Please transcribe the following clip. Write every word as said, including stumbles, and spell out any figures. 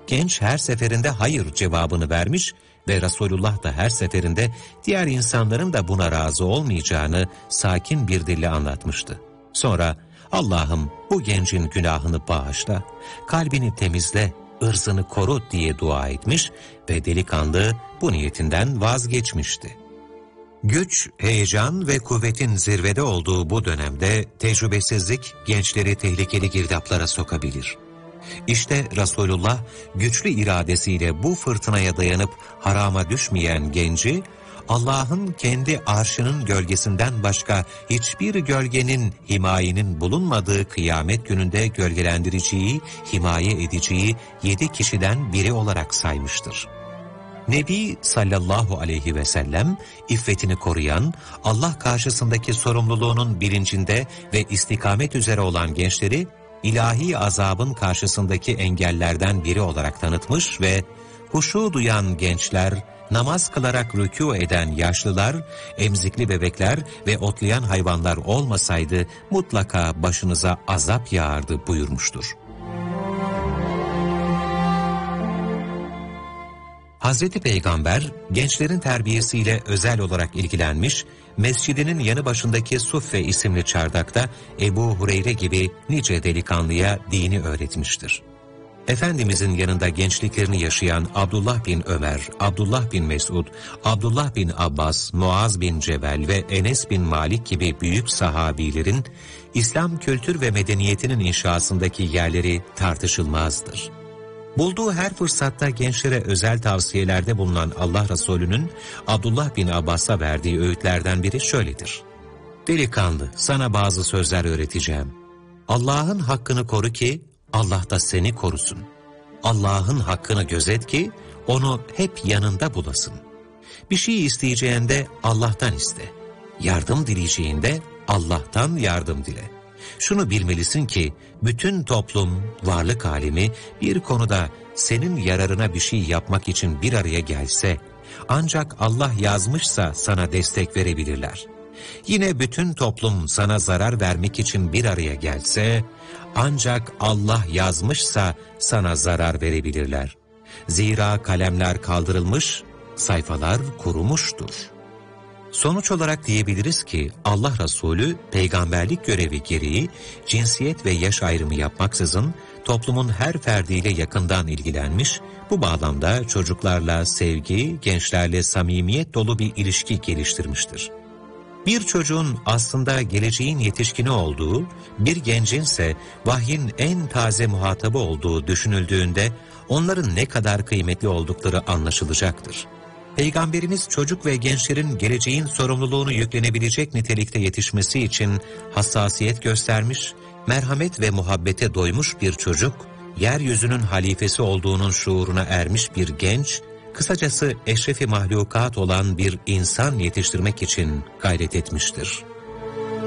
genç her seferinde hayır cevabını vermiş ve Resulullah da her seferinde diğer insanların da buna razı olmayacağını sakin bir dille anlatmıştı. Sonra Allah'ım bu gencin günahını bağışla, kalbini temizle, ırzını koru diye dua etmiş ve delikanlı bu niyetinden vazgeçmişti. Güç, heyecan ve kuvvetin zirvede olduğu bu dönemde tecrübesizlik gençleri tehlikeli girdaplara sokabilir. İşte Resulullah güçlü iradesiyle bu fırtınaya dayanıp harama düşmeyen genci, Allah'ın kendi arşının gölgesinden başka hiçbir gölgenin, himayenin bulunmadığı kıyamet gününde gölgelendireceği, himaye edeceği yedi kişiden biri olarak saymıştır. Nebi sallallahu aleyhi ve sellem, iffetini koruyan, Allah karşısındaki sorumluluğunun bilincinde ve istikamet üzere olan gençleri, ilahi azabın karşısındaki engellerden biri olarak tanıtmış ve huşu duyan gençler, namaz kılarak rükû eden yaşlılar, emzikli bebekler ve otlayan hayvanlar olmasaydı mutlaka başınıza azap yağardı buyurmuştur. Hazreti Peygamber gençlerin terbiyesiyle özel olarak ilgilenmiş, mescidinin yanı başındaki Suffe isimli çardakta Ebu Hureyre gibi nice delikanlıya dini öğretmiştir. Efendimizin yanında gençliklerini yaşayan Abdullah bin Ömer, Abdullah bin Mesud, Abdullah bin Abbas, Muaz bin Cebel ve Enes bin Malik gibi büyük sahabilerin İslam kültür ve medeniyetinin inşasındaki yerleri tartışılmazdır. Bulduğu her fırsatta gençlere özel tavsiyelerde bulunan Allah Resulü'nün Abdullah bin Abbas'a verdiği öğütlerden biri şöyledir. Delikanlı, sana bazı sözler öğreteceğim. Allah'ın hakkını koru ki Allah da seni korusun. Allah'ın hakkını gözet ki onu hep yanında bulasın. Bir şey isteyeceğinde Allah'tan iste. Yardım dileyeceğinde Allah'tan yardım dile. Şunu bilmelisin ki bütün toplum, varlık alemi bir konuda senin yararına bir şey yapmak için bir araya gelse, ancak Allah yazmışsa sana destek verebilirler. Yine bütün toplum sana zarar vermek için bir araya gelse, ancak Allah yazmışsa sana zarar verebilirler. Zira kalemler kaldırılmış, sayfalar kurumuştur. Sonuç olarak diyebiliriz ki Allah Resulü peygamberlik görevi gereği cinsiyet ve yaş ayrımı yapmaksızın toplumun her ferdiyle yakından ilgilenmiş, bu bağlamda çocuklarla sevgi, gençlerle samimiyet dolu bir ilişki geliştirmiştir. Bir çocuğun aslında geleceğin yetişkini olduğu, bir gencinse vahyin en taze muhatabı olduğu düşünüldüğünde onların ne kadar kıymetli oldukları anlaşılacaktır. Peygamberimiz çocuk ve gençlerin geleceğin sorumluluğunu yüklenebilecek nitelikte yetişmesi için hassasiyet göstermiş, merhamet ve muhabbete doymuş bir çocuk, yeryüzünün halifesi olduğunun şuuruna ermiş bir genç, kısacası eşrefi mahlukat olan bir insan yetiştirmek için gayret etmiştir.